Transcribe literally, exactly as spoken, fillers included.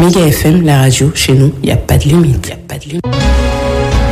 Méga F M, la radio, chez nous, il n'y a pas de limite. Il n'y a pas de limite.